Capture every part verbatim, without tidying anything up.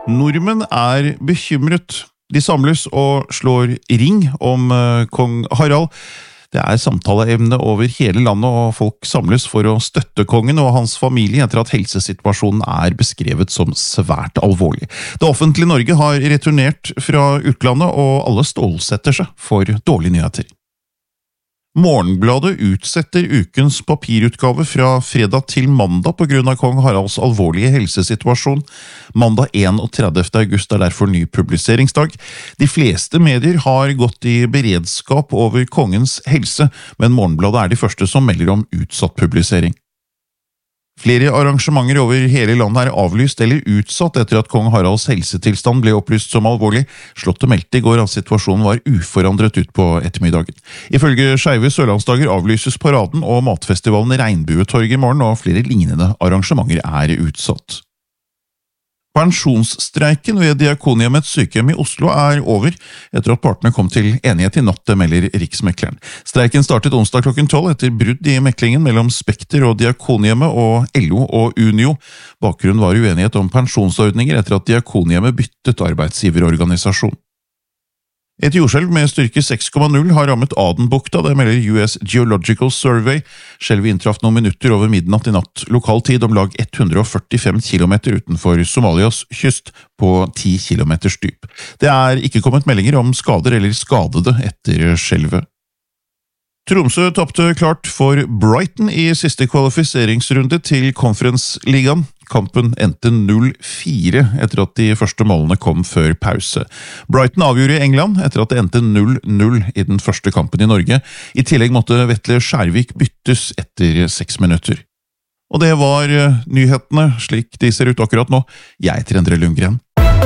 Nordmenn er bekymret. De samles og slår ring om uh, kong Harald. Det er samtaleemne over hele landet, og folk samles for å støtte kongen og hans familie etter at helsesituasjonen er beskrevet som svært alvorlig. Det offentlige Norge har returnert fra utlandet, og alle stålsetter seg for dårlige nyheter. Morgenbladet utsetter ukens papirutgave fra fredag til mandag på grunn av kong Haralds alvorlige helsesituasjon. Mandag enogtredivte august er derfor ny publiseringsdag. De fleste medier har gått i beredskap over kongens helse, men Morgenbladet er de første som melder om utsatt publisering. Flere arrangementer over hele landet er avlyst eller utsatt etter at kong Haralds helsetilstand ble opplyst som alvorlig. Slottet meldte i går at situasjonen var uforandret ut på ettermiddagen. Ifølge Skeive Sørlandsdager avlyses paraden og matfestivalen Regnbuetorget i morgen, og flere lignende arrangementer er utsatt. Pensjonsstreiken ved Diakonhjemmets sykehjem i Oslo er over, etter at partene kom til enighet i natt, det melder Riksmekleren. Streiken startet onsdag klokken tolv etter brudd i meklingen mellom Spekter og Diakonhjemmet og L O og Unio. Bakgrunnen var uenighet om pensjonsordninger etter at Diakonhjemmet byttet arbeidsgiverorganisasjon. Et jordskjelv med styrke seks komma null har rammet Adenbukta, det melder U S Geological Survey. Skjelvet inntraff noen minutter over midnatt i natt lokal tid, om lag ett hundre førtifem kilometer utenfor Somalias kyst på ti kilometers dyp. Det er ikke kommet meldinger om skader eller skadede etter skjelvet. Tromsø tapte klart for Brighton i siste kvalifiseringsrunde til Conference-ligaen. Kampen endte null fire etter at de første målene kom før pause. Brighton avgjorde i England etter at det endte null null i den første kampen i Norge. I tillegg måtte Vetle Skjærvik byttes etter seks minutter. Og det var nyhetene slik de ser ut akkurat nå. Jeg heter Endre Lundgren.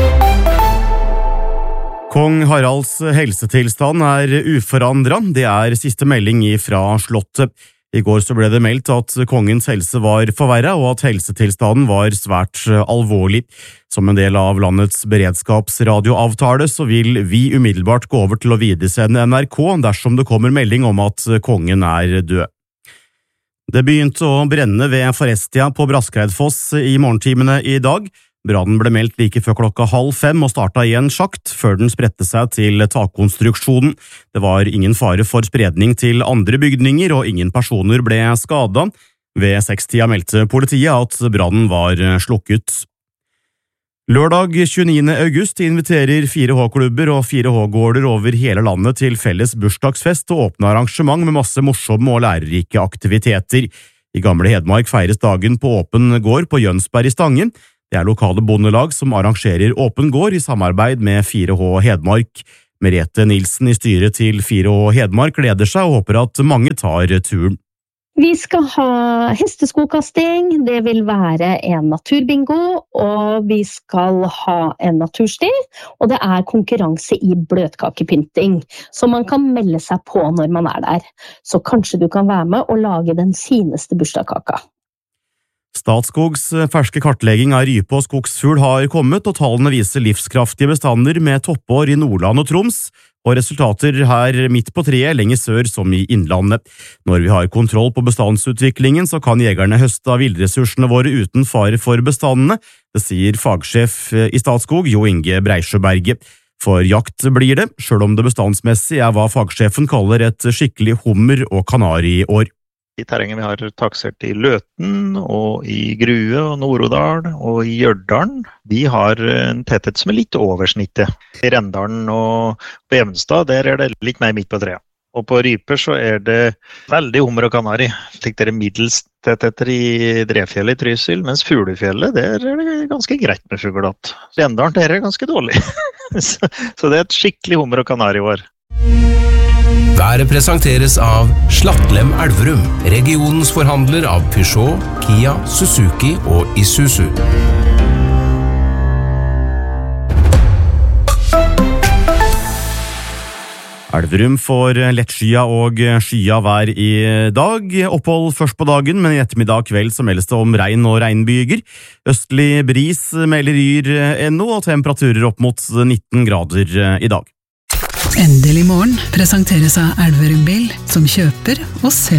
Kong Haralds helsetilstand er uforandret. Det er siste melding fra Slottet. I går så ble det meldt at kongens helse var forverret, og at helsetilstanden var svært alvorlig. Som en del av landets beredskapsradioavtale så vil vi umiddelbart gå over til å videresende N R K dersom det kommer melding om at kongen er død. Det begynte å brenne ved Forestia på Braskereidfoss i morgentimene i dag. Brannen ble meldt like før klokka halv fem og startet i en sjakt, før den spredte seg til takkonstruksjonen. Det var ingen fare for spredning til andre bygninger, og ingen personer ble skadet. Ved sekstida meldte politiet at brannen var slukket. Lørdag tjueniende august inviterer fire H-klubber og fire H-gårder over hele landet til felles bursdagsfest og åpne arrangement med masse morsomme og lærerike aktiviteter. I Gamle Hedmark feires dagen på åpen gård på Jønsberg i Stangen. Det er lokale bondelag som arrangerer åpen gård i samarbeid med fire H Hedmark. Merete Nilsen i styret til fire H Hedmark gleder seg og håper at mange tar turen. Vi skal ha hesteskokasting, det vil være en naturbingo, og vi skal ha en natursti, og det er konkurranse i bløtkakepynting, så man kan melde seg på når man er der. Så kanskje du kan være med og lage den fineste bursdagskaka. Statskogs ferske kartlegging av rype og skogsfugl har kommet, og tallene viser livskraftige bestander med toppår i Nordland og Troms, og resultater her midt på treet lenger sør som i innlandet. Når vi har kontroll på bestandsutviklingen, så kan jegerne høste av villressursene våre uten fare for bestandene, det sier fagsjef i Statskog, Jo Inge Breisjøberget. For jakt blir det, selv om det bestandsmessig er hva fagsjefen kaller et skikkelig hummer- og kanariår. De terrenget vi har taksert i Løten og i Grue og Nord-Odal og i Gjørdalen, de har en tetthet som er litt over snittet. I Rendalen og på Evenstad, der er det litt mer midt på treet. Og på ryper så er det veldig hummer og kanari. Slik det er middels tettheter i Drefjellet i Trysil, mens Fuglefjellet, der er det ganske greit med fugledatt. Rendalen, der er det ganske dårlig. Så det er et skikkelig hummer og kanariår. Været presenteres av Slattlem Elverum, regionens forhandler av Peugeot, Kia, Suzuki og Isuzu. Elverum får lettskya og skya vær i dag. Opphold først på dagen, men i ettermiddag kveld så meldes det om regn og regnbyger. Østlig bris melder yr ennå, og temperaturer opp mot nitten grader i dag. Endelig morgen presenteres av Elverum Bil, som kjøper og selger